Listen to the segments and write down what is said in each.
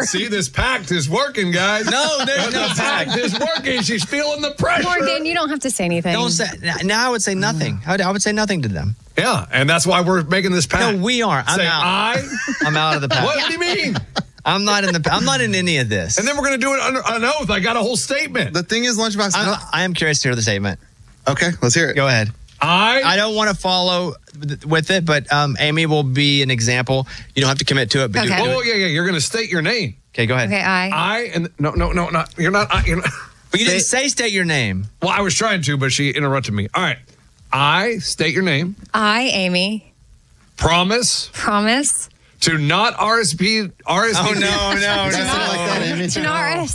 See, this pact is working, guys. No, there's no the pact is working. She's feeling the pressure. Morgan, you don't have to say anything. Don't say. Now I would say nothing. I would say nothing to them. Yeah, and that's why we're making this pact. No, we are. I'm Say out. I'm out of the pact. What do you mean? I'm not in any of this. And then we're going to do it under an oath. I got a whole statement. The thing is, Lunchbox. I am curious to hear the statement. Okay, let's hear it. Go ahead. I don't want to follow with it, but Amy will be an example. You don't have to commit to it. But Okay. Oh, yeah. You're going to state your name. Okay, go ahead. Okay, and no, not. You're not. You're not. But you didn't say state your name. Well, I was trying to, but she interrupted me. All right. I state your name. I, Amy. Promise to not RSVP. Oh, no. To not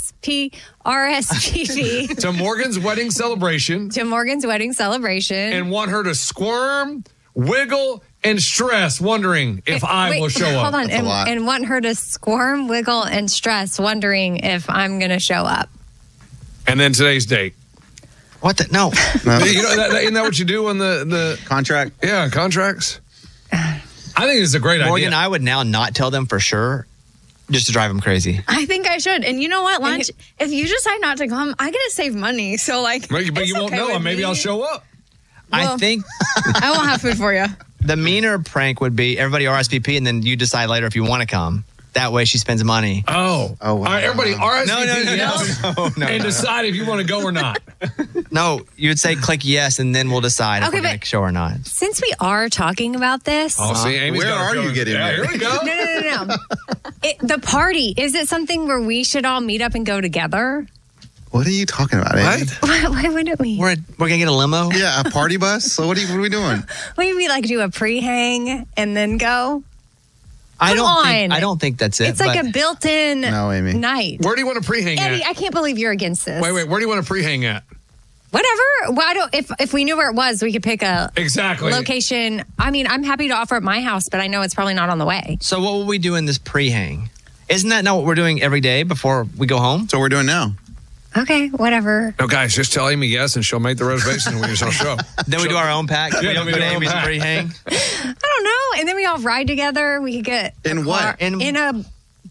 RSVP. To Morgan's wedding celebration. To Morgan's wedding celebration. And want her to squirm, wiggle, and stress, wondering if I will show up. Hold on. And want her to squirm, wiggle, and stress, wondering if I'm going to show up. And then today's date. What the? No. You know, isn't that what you do on the contract? Yeah, contracts. I think it's a great Morgan, idea. I would now not tell them for sure, just to drive them crazy. I think I should. And you know what, Lunch? If you decide not to come, I get to save money. So, like, but you won't know. Maybe I'll show up. I think I won't have food for you. the meaner prank would be everybody RSVP, and then you decide later if you want to come. That way, she spends money. Oh, wow. All right, everybody RSVP No, and decide if you want to go or not. No, you would say click yes, and then we'll decide if Okay, we're going to show or not. Since we are talking about this. Oh, see, Amy's where got her are you feelings. getting Yeah, there? here we go. No. The party, is it something where we should all meet up and go together? What are you talking about, Amy? Why wouldn't we? We're going to get a limo? Yeah, a party bus? So what are we doing? Maybe like do a pre-hang and then go? I on. don't think that's it. It's like a built-in night. Where do you want to pre-hang Eddie, at? I can't believe you're against this. Wait, where do you want to pre-hang at? Whatever. Why don't if we knew where it was, we could pick a location. I mean, I'm happy to offer at my house, but I know it's probably not on the way. So what will we do in this pre-hang? Isn't that not what we're doing every day before we go home? So we're doing now. Okay, whatever. No, guys, just tell Amy yes, and she'll make the reservation, and we just don't show. Then we do our own pack. Yeah, we don't we go do to our own Amy's pack. pre-hang. I don't know. And then we all ride together. We could get In what? in a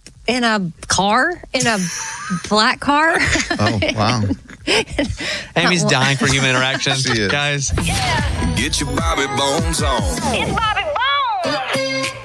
car, in a black car. Oh, wow. Amy's dying for human interaction. She is. Guys. Get your Bobby Bones on. It's Bobby Bones.